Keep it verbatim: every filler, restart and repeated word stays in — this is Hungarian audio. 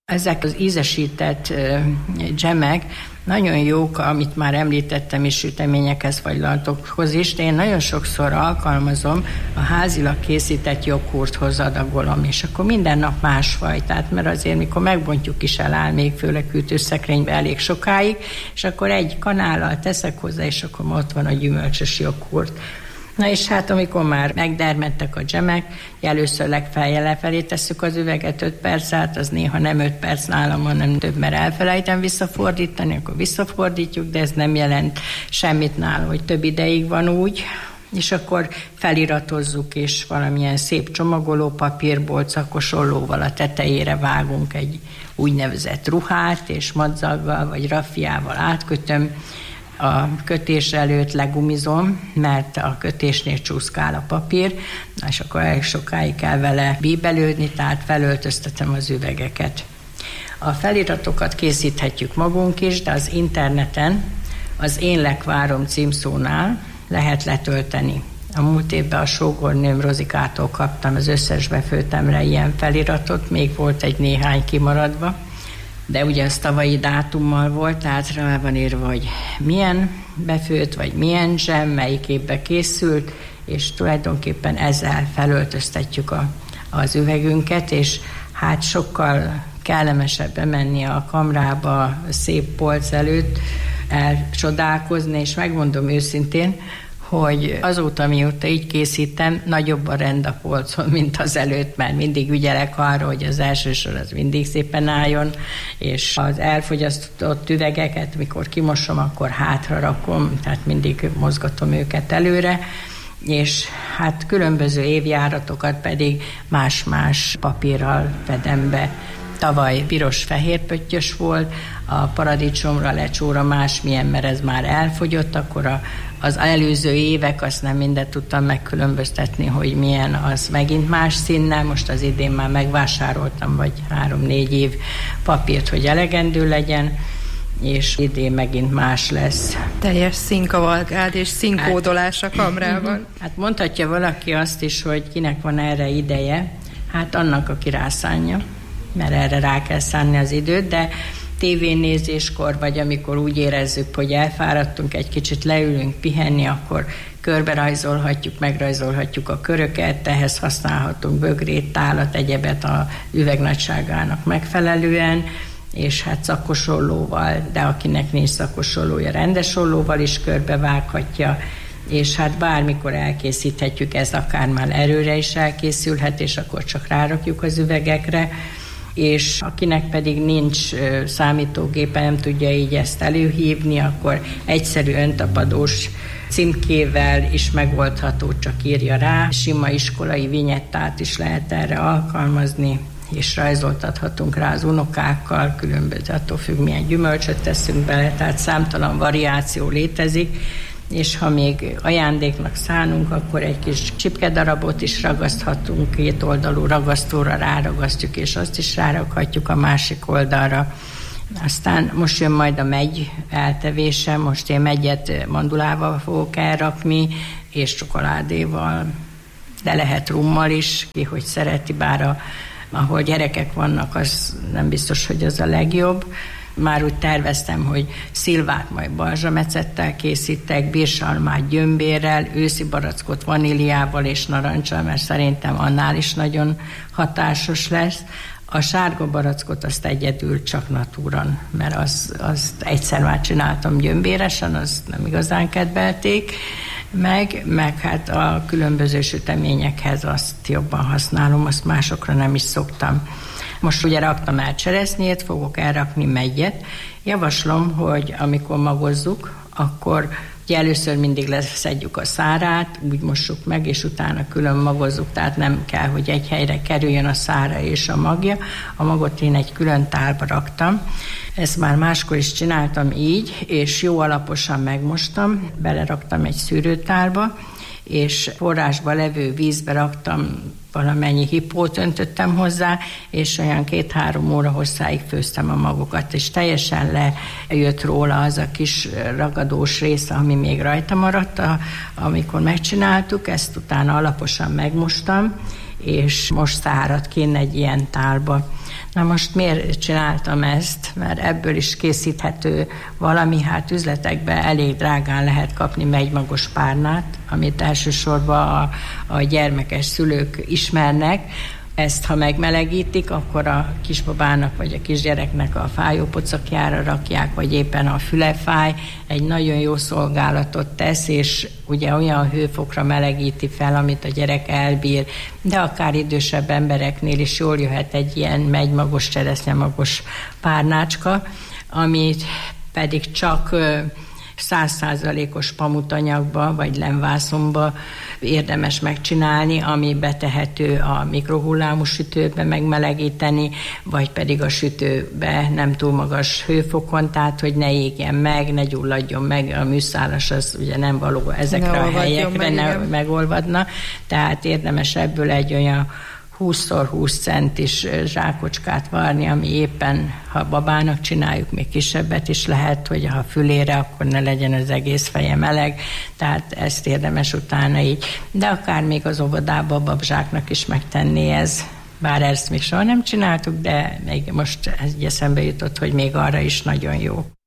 Ezek az ízesített dzsemek nagyon jók, amit már említettem is, süteményekhez vagy lantokhoz is, de én nagyon sokszor alkalmazom a házilag készített joghurthoz adagolom, és akkor minden nap másfajtát, mert azért mikor megbontjuk is eláll még főleg hűtőszekrénybe elég sokáig, és akkor egy kanállal teszek hozzá, és akkor ott van a gyümölcsös joghurt. Na és hát amikor már megdermedtek a dzsemek, először legfelje lefelé tesszük az üveget öt perc át, az néha nem öt perc nálam, hanem több, mert elfelejtem visszafordítani, akkor visszafordítjuk, de ez nem jelent semmit nála, hogy több ideig van úgy, és akkor feliratozzuk, és valamilyen szép csomagoló papírból, szakos ollóval a tetejére vágunk egy úgynevezett ruhát, és madzaggal vagy raffiával átkötöm. A kötés előtt legumizom, mert a kötésnél csúszkál a papír, és akkor elég sokáig kell vele bíbelődni, tehát felöltöztetem az üvegeket. A feliratokat készíthetjük magunk is, de az interneten az Én lekvárom címszónál lehet letölteni. A múlt évben a sógornőm Rozikától kaptam az összes befőtemre ilyen feliratot, még volt egy néhány kimaradva, de ugye az tavalyi dátummal volt, tehát rá van írva, hogy milyen befőtt, vagy milyen dzsem, melyik évben készült, és tulajdonképpen ezzel felöltöztetjük a, az üvegünket, és hát sokkal kellemesebb bemenni a kamrába a szép polc előtt, elcsodálkozni, és megmondom őszintén, hogy azóta, mióta így készítem, nagyobb a rend a polcon, mint az előtt, mert mindig ügyelek arra, hogy az első sor az mindig szépen álljon, és az elfogyasztott üvegeket, mikor kimosom, akkor hátra rakom, tehát mindig mozgatom őket előre, és hát különböző évjáratokat pedig más-más papírral fedem be. Tavaly piros-fehér pöttyös volt, a paradicsomra, lecsóra másmilyen, mert ez már elfogyott, akkor a, az előző évek, azt nem mindet tudtam megkülönböztetni, hogy milyen, az megint más színnel, most az idén már megvásároltam, vagy három-négy év papírt, hogy elegendő legyen, és idén megint más lesz. Teljes színkavalkád és színkódolás a kamrában. Hát mondhatja valaki azt is, hogy kinek van erre ideje, hát annak, aki rászánja, mert erre rá kell szánni az időt, de tévénézéskor, vagy amikor úgy érezzük, hogy elfáradtunk, egy kicsit leülünk pihenni, akkor körbe rajzolhatjuk, megrajzolhatjuk a köröket, ehhez használhatunk bögrét, tálat, egyebet a üveg nagyságának megfelelően, és hát szakos ollóval, de akinek nincs szakos ollója, rendes ollóval is körbevághatja, és hát bármikor elkészíthetjük, ez akár már erőre is elkészülhet, és akkor csak rárakjuk az üvegekre, és akinek pedig nincs számítógépe, nem tudja így ezt előhívni, akkor egyszerű öntapadós címkével is megoldható, csak írja rá. Sima iskolai vinyettát is lehet erre alkalmazni, és rajzoltathatunk rá az unokákkal, különböző, attól függ, milyen gyümölcsöt teszünk bele, tehát számtalan variáció létezik, és ha még ajándéknak szánunk, akkor egy kis csipkedarabot is ragaszthatunk, két oldalú ragasztóra ráragasztjuk, és azt is rárakhatjuk a másik oldalra. Aztán most jön majd a megy eltevése, most én megyet mandulával fogok elrakni, és csokoládéval, de lehet rummal is, ki hogy szereti, bár a, ahol gyerekek vannak, az nem biztos, hogy az a legjobb. Már úgy terveztem, hogy szilvát majd balzsamecettel készítek, bírsalmát gyömbérrel, őszi barackot vaníliával és narancsal, mert szerintem annál is nagyon hatásos lesz. A sárga barackot azt egyedül csak natúran, mert azt az egyszer már csináltam gyömbéresen, azt nem igazán kedvelték meg, meg hát a különböző süteményekhez azt jobban használom, azt másokra nem is szoktam. Most ugye raktam el cseresznyét, fogok elrakni meggyet. Javaslom, hogy amikor magozzuk, akkor ugye először mindig leszedjük a szárát, úgy mossuk meg, és utána külön magozzuk, tehát nem kell, hogy egy helyre kerüljön a szára és a magja. A magot én egy külön tálba raktam. Ezt már máskor is csináltam így, és jó alaposan megmostam, beleraktam egy szűrőtálba, és forrásba levő vízbe raktam, valamennyi hipót öntöttem hozzá, és olyan két-három óra hosszáig főztem a magokat, és teljesen lejött róla az a kis ragadós része, ami még rajta maradt, amikor megcsináltuk, ezt utána alaposan megmostam, és most szárad kinn egy ilyen tálba. Na most miért csináltam ezt? Mert ebből is készíthető valami, hát üzletekben elég drágán lehet kapni megymagos párnát, amit elsősorban a, a gyermekes szülők ismernek. Ezt, ha megmelegítik, akkor a kisbabának vagy a kisgyereknek a fájópocakjára rakják, vagy éppen a füle fáj, egy nagyon jó szolgálatot tesz, és ugye olyan hőfokra melegíti fel, amit a gyerek elbír, de akár idősebb embereknél is jól jöhet egy ilyen megymagos, cseresznyemagos párnácska, amit pedig csak száz százalékos pamutanyagba vagy lemvászonba érdemes megcsinálni, ami betehető a mikrohullámú sütőbe megmelegíteni, vagy pedig a sütőbe nem túl magas hőfokon, tehát hogy ne égjen meg, ne gyulladjon meg, a műszálas az ugye nem való ezekre ne a helyekre, meg, ne megolvadna, tehát érdemes ebből egy olyan húszszor húsz centis zsákocskát varni, ami éppen, ha babának csináljuk, még kisebbet is lehet, hogy ha fülére, akkor ne legyen az egész feje meleg, tehát ezt érdemes utána így. De akár még az óvodába a babzsáknak is megtenni ez, bár ezt még soha nem csináltuk, de még most ez eszembe jutott, hogy még arra is nagyon jó.